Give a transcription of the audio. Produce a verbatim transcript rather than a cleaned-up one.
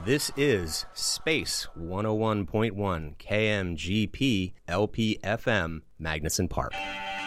This is Space one oh one point one K M G P L P F M, Magnuson Park.